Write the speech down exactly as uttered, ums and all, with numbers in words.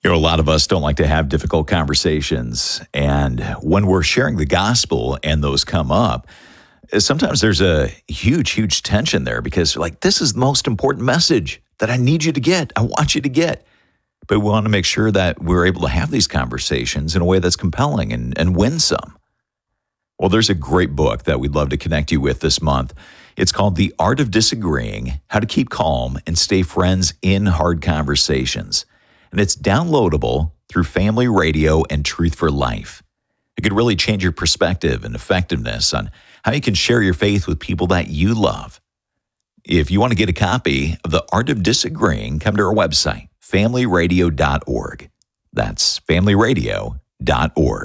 You know, a lot of us don't like to have difficult conversations. And when we're sharing the gospel and those come up, sometimes there's a huge, huge tension there because, like, this is the most important message that I need you to get. I want you to get. But we want to make sure that we're able to have these conversations in a way that's compelling and, and win some. Well, there's a great book that we'd love to connect you with this month. It's called The Art of Disagreeing: How to Keep Calm and Stay Friends in Hard Conversations. And it's downloadable through Family Radio and Truth for Life. It could really change your perspective and effectiveness on how you can share your faith with people that you love. If you want to get a copy of The Art of Disagreeing, come to our website, family radio dot org. That's family radio dot org.